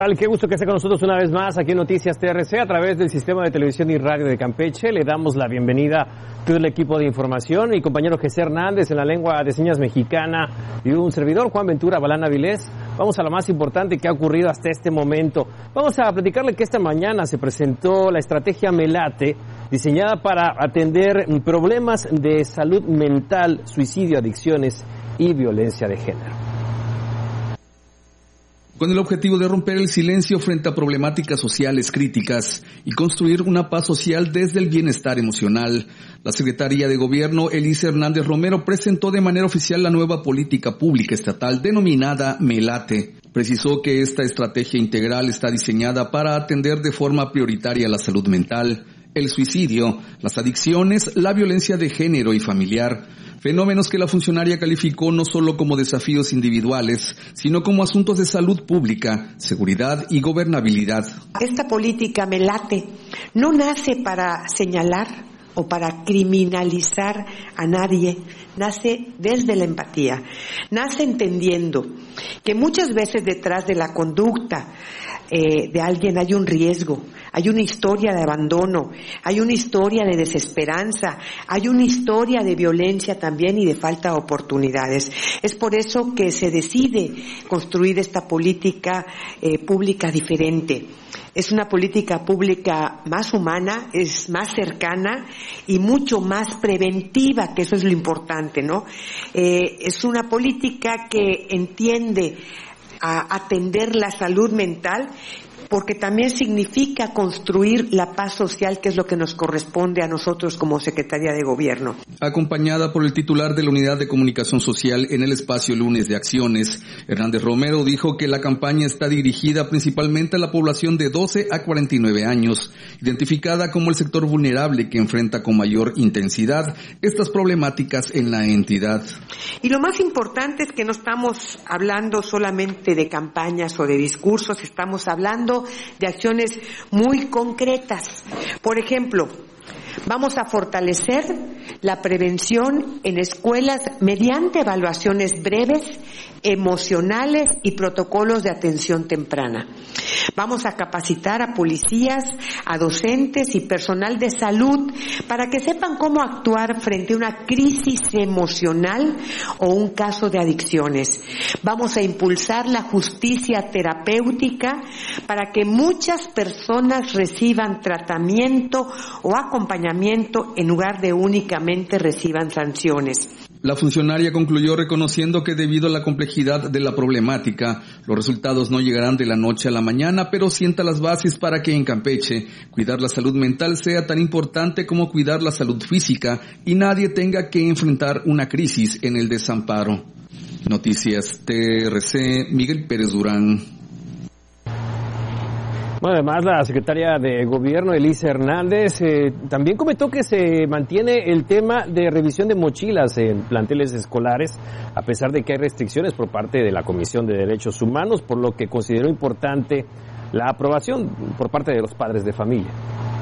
Qué gusto que esté con nosotros una vez más aquí en Noticias TRC a través del Sistema de Televisión y Radio de Campeche. Le damos la bienvenida a todo el equipo de información, mi compañero José Hernández en la lengua de señas mexicana y un servidor, Juan Ventura Balán Avilés. Vamos a lo más importante que ha ocurrido hasta este momento. Vamos a platicarle que esta mañana se presentó la estrategia MELATE, diseñada para atender problemas de salud mental, suicidio, adicciones y violencia de género. Con el objetivo de romper el silencio frente a problemáticas sociales críticas y construir una paz social desde el bienestar emocional, la Secretaría de Gobierno, Elisa Hernández Romero, presentó de manera oficial la nueva política pública estatal denominada MELATE. Precisó que esta estrategia integral está diseñada para atender de forma prioritaria la salud mental, el suicidio, las adicciones, la violencia de género y familiar, fenómenos que la funcionaria calificó no solo como desafíos individuales, sino como asuntos de salud pública, seguridad y gobernabilidad. Esta política MELATE no nace para señalar o para criminalizar a nadie, nace desde la empatía, nace entendiendo que muchas veces detrás de la conducta de alguien hay un riesgo, hay una historia de abandono, hay una historia de desesperanza, hay una historia de violencia también y de falta de oportunidades. Es por eso que se decide construir esta política pública diferente. Es una política pública más humana, es más cercana y mucho más preventiva, que eso es lo importante, ¿no? Es una política que entiende a atender la salud mental, porque también significa construir la paz social, que es lo que nos corresponde a nosotros como Secretaría de Gobierno. Acompañada por el titular de la Unidad de Comunicación Social en el espacio Lunes de Acciones, Hernández Romero dijo que la campaña está dirigida principalmente a la población de 12 a 49 años, identificada como el sector vulnerable que enfrenta con mayor intensidad estas problemáticas en la entidad. Y lo más importante es que no estamos hablando solamente de campañas o de discursos, estamos hablando de acciones muy concretas. Por ejemplo, vamos a fortalecer la prevención en escuelas mediante evaluaciones breves, emocionales y protocolos de atención temprana. Vamos a capacitar a policías, a docentes y personal de salud para que sepan cómo actuar frente a una crisis emocional o un caso de adicciones. Vamos a impulsar la justicia terapéutica para que muchas personas reciban tratamiento o acompañamiento en lugar de únicamente reciban sanciones. La funcionaria concluyó reconociendo que debido a la complejidad de la problemática, los resultados no llegarán de la noche a la mañana, pero sienta las bases para que en Campeche cuidar la salud mental sea tan importante como cuidar la salud física y nadie tenga que enfrentar una crisis en el desamparo. Noticias TRC, Miguel Pérez Durán. Bueno, además la secretaria de Gobierno, Elisa Hernández, también comentó que se mantiene el tema de revisión de mochilas en planteles escolares, a pesar de que hay restricciones por parte de la Comisión de Derechos Humanos, por lo que consideró importante la aprobación por parte de los padres de familia.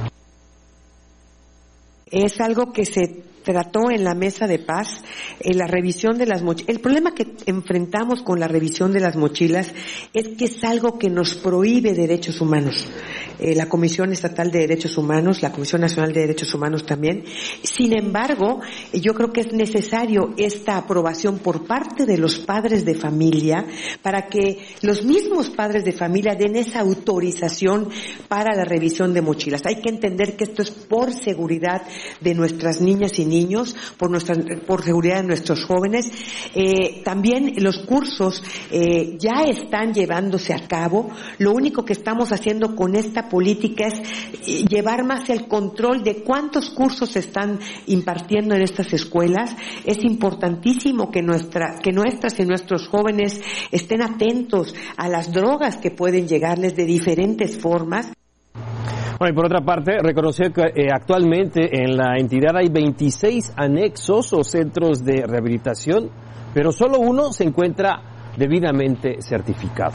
Es algo que se trató en la mesa de paz, en la revisión de las mochilas. El problema que enfrentamos con la revisión de las mochilas es que es algo que nos prohíbe derechos humanos. La Comisión Estatal de Derechos Humanos, la Comisión Nacional de Derechos Humanos también. Sin embargo, yo creo que es necesario esta aprobación por parte de los padres de familia para que los mismos padres de familia den esa autorización para la revisión de mochilas. Hay que entender que esto es por seguridad de nuestras niñas y niños, por seguridad de nuestros jóvenes. También los cursos ya están llevándose a cabo. Lo único que estamos haciendo con esta política es llevar más el control de cuántos cursos se están impartiendo en estas escuelas. Es importantísimo que nuestras y nuestros jóvenes estén atentos a las drogas que pueden llegarles de diferentes formas. Bueno, y por otra parte, reconoció que actualmente en la entidad hay 26 anexos o centros de rehabilitación, pero solo uno se encuentra debidamente certificado.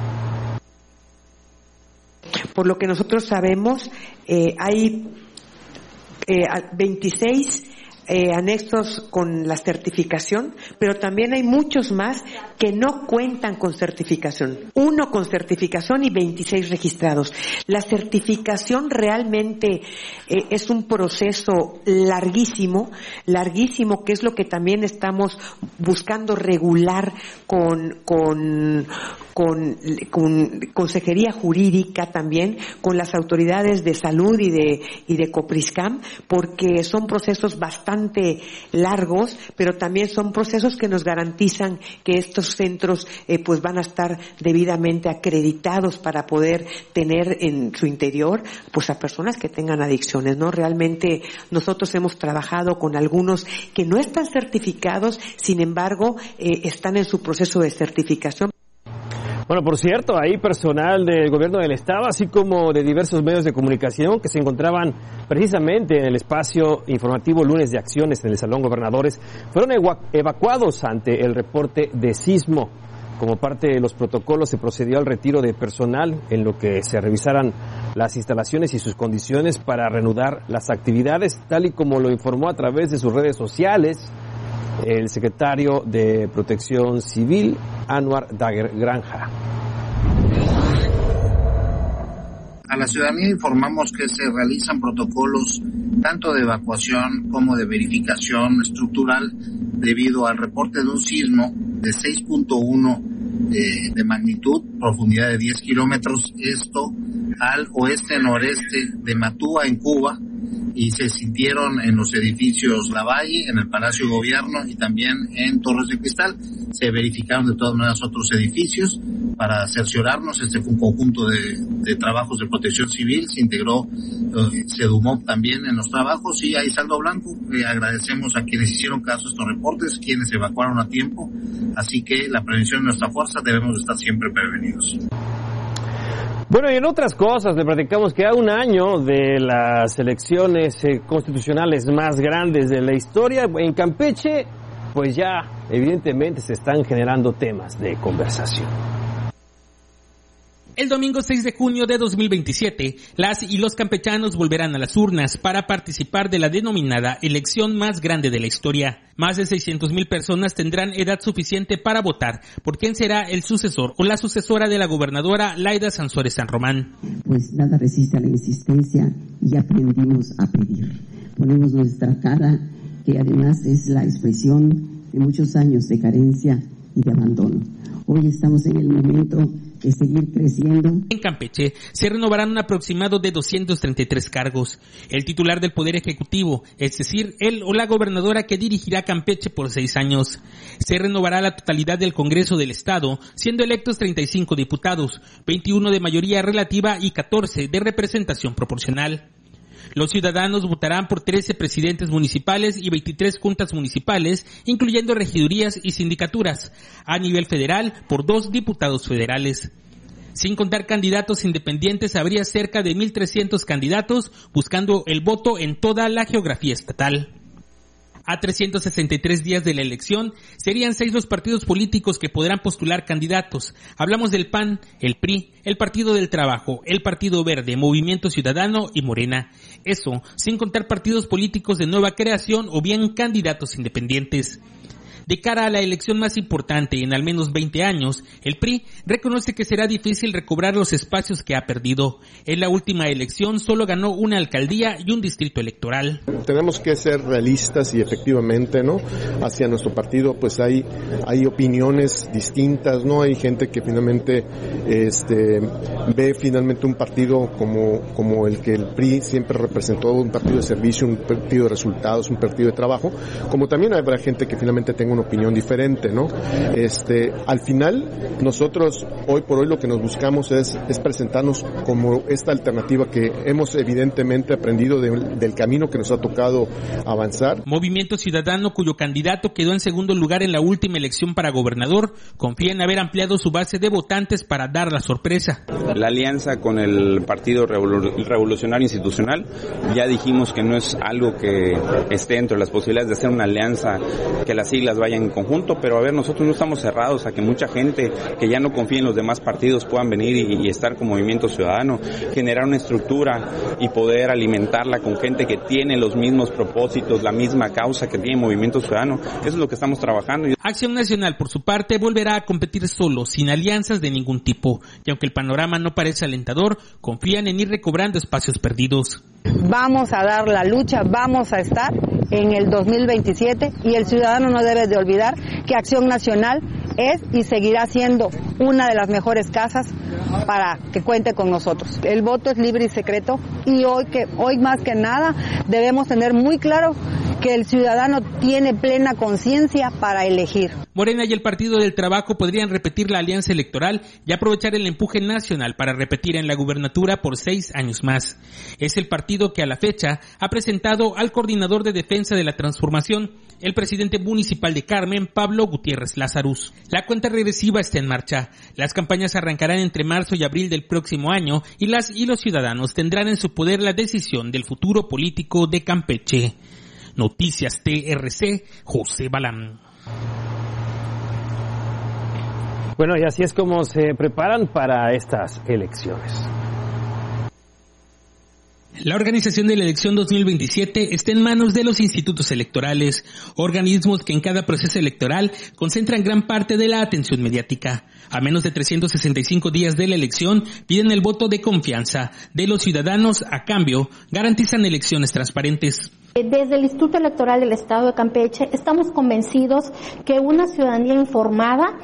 Por lo que nosotros sabemos, hay 26 anexos con la certificación, pero también hay muchos más que no cuentan con certificación. 1 con certificación y 26 registrados. La certificación realmente es un proceso larguísimo, que es lo que también estamos buscando regular con consejería jurídica también, con las autoridades de salud y de Copriscam, porque son procesos bastante largos, pero también son procesos que nos garantizan que estos centros pues van a estar debidamente acreditados para poder tener en su interior pues a personas que tengan adicciones, ¿no? Realmente nosotros hemos trabajado con algunos que no están certificados, sin embargo están en su proceso de certificación. Bueno, por cierto, hay personal del gobierno del estado, así como de diversos medios de comunicación que se encontraban precisamente en el espacio informativo Lunes de Acciones en el Salón Gobernadores, fueron evacuados ante el reporte de sismo. Como parte de los protocolos se procedió al retiro de personal en lo que se revisaran las instalaciones y sus condiciones para reanudar las actividades, tal y como lo informó a través de sus redes sociales el secretario de Protección Civil, Anwar Dagger Granja. A la ciudadanía informamos que se realizan protocolos tanto de evacuación como de verificación estructural debido al reporte de un sismo de 6.1 de magnitud, profundidad de 10 kilómetros, esto al oeste-noreste de Matúa, en Cuba, y se sintieron en los edificios Lavalle, en el Palacio de Gobierno y también en Torres de Cristal. Se verificaron de todas maneras otros edificios para cerciorarnos. Este fue un conjunto de trabajos de protección civil, se integró Sedumop también en los trabajos y hay saldo blanco. Agradecemos a quienes hicieron caso a estos reportes, quienes evacuaron a tiempo, así que la prevención es nuestra fuerza, debemos estar siempre prevenidos. Bueno, y en otras cosas, le platicamos que a un año de las elecciones constitucionales más grandes de la historia, en Campeche, pues ya evidentemente se están generando temas de conversación. El domingo 6 de junio de 2027, las y los campechanos volverán a las urnas para participar de la denominada elección más grande de la historia. Más de 600,000 personas tendrán edad suficiente para votar por quién será el sucesor o la sucesora de la gobernadora Laida Sansores San Román. Pues nada resiste a la insistencia y aprendimos a pedir. Ponemos nuestra cara, que además es la expresión de muchos años de carencia y de abandono. Hoy estamos en el momento de seguir creciendo. En Campeche se renovarán un aproximado de 233 cargos. El titular del Poder Ejecutivo, es decir, él o la gobernadora que dirigirá Campeche por 6 años. Se renovará la totalidad del Congreso del Estado, siendo electos 35 diputados, 21 de mayoría relativa y 14 de representación proporcional. Los ciudadanos votarán por 13 presidentes municipales y 23 juntas municipales, incluyendo regidurías y sindicaturas. A nivel federal, por 2 diputados federales. Sin contar candidatos independientes, habría cerca de 1,300 candidatos buscando el voto en toda la geografía estatal. A 363 días de la elección, serían 6 los partidos políticos que podrán postular candidatos. Hablamos del PAN, el PRI, el Partido del Trabajo, el Partido Verde, Movimiento Ciudadano y Morena. Eso, sin contar partidos políticos de nueva creación o bien candidatos independientes. De cara a la elección más importante en al menos 20 años, el PRI reconoce que será difícil recobrar los espacios que ha perdido. En la última elección solo ganó una alcaldía y un distrito electoral. Tenemos que ser realistas y efectivamente, ¿no? Hacia nuestro partido pues hay opiniones distintas, ¿no? Hay gente que finalmente ve finalmente un partido como el que el PRI siempre representó, un partido de servicio, un partido de resultados, un partido de trabajo, como también habrá gente que finalmente tenga una opinión diferente, ¿no? Al final, nosotros hoy por hoy lo que nos buscamos es presentarnos como esta alternativa que hemos evidentemente aprendido del camino que nos ha tocado avanzar. Movimiento Ciudadano, cuyo candidato quedó en segundo lugar en la última elección para gobernador, confía en haber ampliado su base de votantes para dar la sorpresa. La alianza con el Partido Revolucionario Institucional, ya dijimos que no es algo que esté dentro de las posibilidades de hacer una alianza que las siglas vayan vayan en conjunto, pero a ver, nosotros no estamos cerrados a que mucha gente que ya no confía en los demás partidos puedan venir y estar con Movimiento Ciudadano, generar una estructura y poder alimentarla con gente que tiene los mismos propósitos, la misma causa que tiene Movimiento Ciudadano. Eso es lo que estamos trabajando. Acción Nacional, por su parte, volverá a competir solo, sin alianzas de ningún tipo, y aunque el panorama no parece alentador, confían en ir recobrando espacios perdidos. Vamos a dar la lucha, vamos a estar en el 2027 y el ciudadano no debe de olvidar que Acción Nacional es y seguirá siendo una de las mejores casas para que cuente con nosotros. El voto es libre y secreto y hoy más que nada debemos tener muy claro que el ciudadano tiene plena conciencia para elegir. Morena y el Partido del Trabajo podrían repetir la alianza electoral y aprovechar el empuje nacional para repetir en la gubernatura por 6 años más. Es el partido que a la fecha ha presentado al coordinador de defensa de la transformación, el presidente municipal de Carmen, Pablo Gutiérrez Lazarus. La cuenta regresiva está en marcha. Las campañas arrancarán entre marzo y abril del próximo año y los ciudadanos tendrán en su poder la decisión del futuro político de Campeche. Noticias TRC, José Balán. Bueno, y así es como se preparan para estas elecciones. La organización de la elección 2027 está en manos de los institutos electorales, organismos que en cada proceso electoral concentran gran parte de la atención mediática. A menos de 365 días de la elección, piden el voto de confianza de los ciudadanos, a cambio, garantizan elecciones transparentes. Desde el Instituto Electoral del Estado de Campeche estamos convencidos que una ciudadanía informada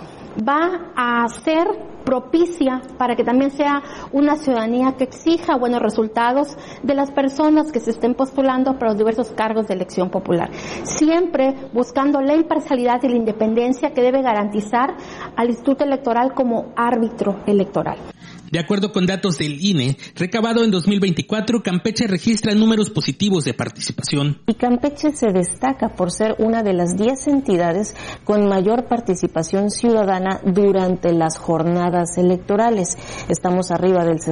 va a ser propicia para que también sea una ciudadanía que exija buenos resultados de las personas que se estén postulando para los diversos cargos de elección popular, siempre buscando la imparcialidad y la independencia que debe garantizar al Instituto Electoral como árbitro electoral. De acuerdo con datos del INE, recabado en 2024, Campeche registra números positivos de participación. Y Campeche se destaca por ser una de las 10 entidades con mayor participación ciudadana durante las jornadas electorales. Estamos arriba del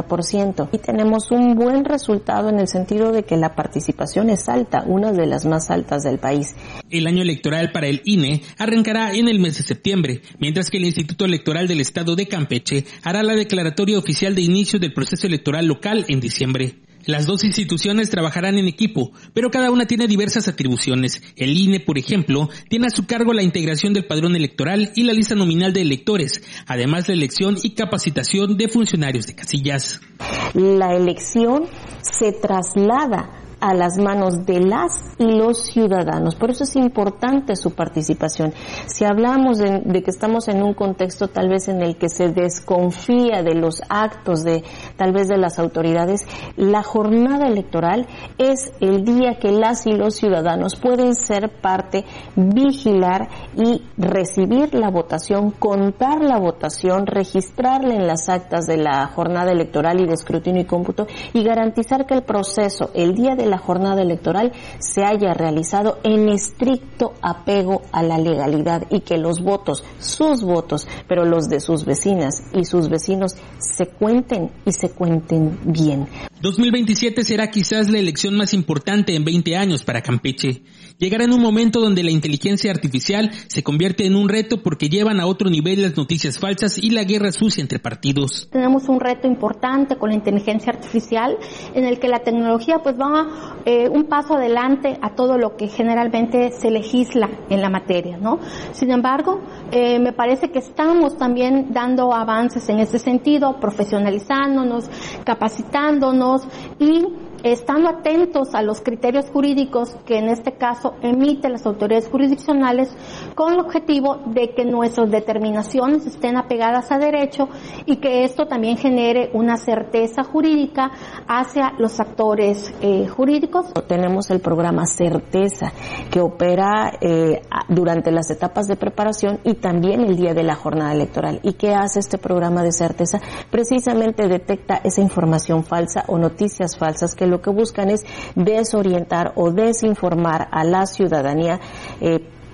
60% y tenemos un buen resultado en el sentido de que la participación es alta, una de las más altas del país. El año electoral para el INE arrancará en el mes de septiembre, mientras que el Instituto Electoral del Estado de Campeche hará la declaratoria oficial de inicio del proceso electoral local en diciembre. Las dos instituciones trabajarán en equipo, pero cada una tiene diversas atribuciones. El INE, por ejemplo, tiene a su cargo la integración del padrón electoral y la lista nominal de electores, además la elección y capacitación de funcionarios de casillas. La elección se traslada a las manos de las y los ciudadanos. Por eso es importante su participación. Si hablamos de que estamos en un contexto tal vez en el que se desconfía de los actos de tal vez de las autoridades, la jornada electoral es el día que las y los ciudadanos pueden ser parte, vigilar y recibir la votación, contar la votación, registrarla en las actas de la jornada electoral y de escrutinio y cómputo y garantizar que el proceso, el día de la jornada electoral se haya realizado en estricto apego a la legalidad y que los votos, sus votos, pero los de sus vecinas y sus vecinos se cuenten y se cuenten bien. 2027 será quizás la elección más importante en 20 años para Campeche. Llegará en un momento donde la inteligencia artificial se convierte en un reto porque llevan a otro nivel las noticias falsas y la guerra sucia entre partidos. Tenemos un reto importante con la inteligencia artificial en el que la tecnología pues va un paso adelante a todo lo que generalmente se legisla en la materia, ¿no? Sin embargo, me parece que estamos también dando avances en ese sentido, profesionalizándonos, capacitándonos y estando atentos a los criterios jurídicos que en este caso emiten las autoridades jurisdiccionales con el objetivo de que nuestras determinaciones estén apegadas a derecho y que esto también genere una certeza jurídica hacia los actores jurídicos. Tenemos el programa Certeza que opera durante las etapas de preparación y también el día de la jornada electoral. ¿Y qué hace este programa de Certeza? Precisamente detecta esa información falsa o noticias falsas que lo que buscan es desorientar o desinformar a la ciudadanía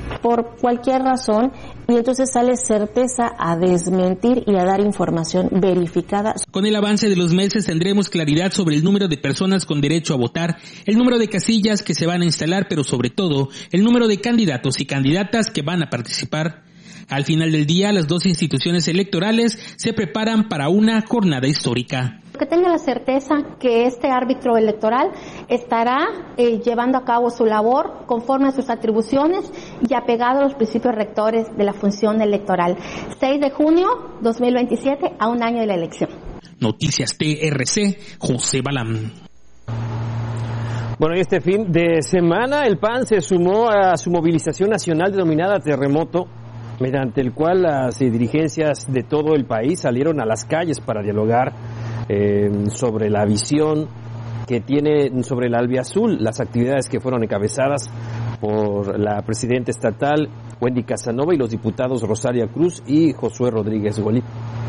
por cualquier razón, y entonces sale certeza a desmentir y a dar información verificada. Con el avance de los meses tendremos claridad sobre el número de personas con derecho a votar, el número de casillas que se van a instalar, pero sobre todo el número de candidatos y candidatas que van a participar. Al final del día, las dos instituciones electorales se preparan para una jornada histórica. Que tenga la certeza que este árbitro electoral estará llevando a cabo su labor conforme a sus atribuciones y apegado a los principios rectores de la función electoral. 6 de junio 2027, a un año de la elección. Noticias TRC, José Balam. Bueno, y este fin de semana el PAN se sumó a su movilización nacional denominada Terremoto, mediante el cual las dirigencias de todo el país salieron a las calles para dialogar sobre la visión que tiene sobre el albiazul, las actividades que fueron encabezadas por la presidenta estatal Wendy Casanova y los diputados Rosaria Cruz y Josué Rodríguez Golí.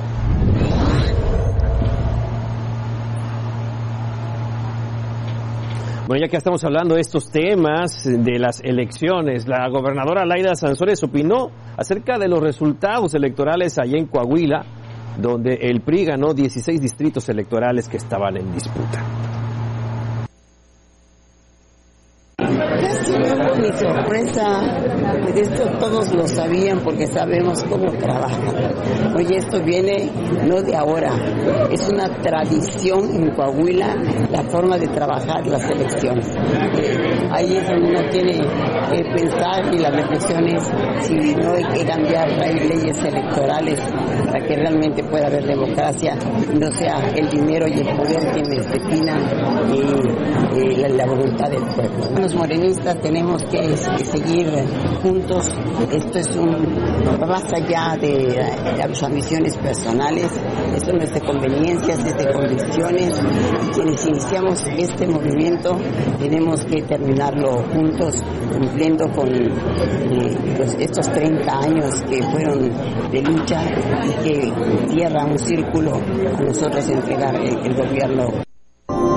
Bueno, ya que estamos hablando de estos temas, de las elecciones, la gobernadora Laida Sansores opinó acerca de los resultados electorales allá en Coahuila, donde el PRI ganó 16 distritos electorales que estaban en disputa. Mi sorpresa, pues esto todos lo sabían porque sabemos cómo trabajan. Oye, esto viene no de ahora, es una tradición en Coahuila la forma de trabajar las elecciones. Ahí es donde uno tiene que pensar y la reflexión es si no hay que cambiar leyes electorales para que realmente pueda haber democracia y no sea el dinero y el poder quienes definan la voluntad del pueblo. Los morenistas tenemos que seguir juntos. Esto es más allá de las ambiciones personales, esto no es de conveniencias, es de convicciones. Quienes iniciamos este movimiento tenemos que terminarlo juntos, cumpliendo con estos 30 años que fueron de lucha y que cierra un círculo a nosotros entregar el gobierno.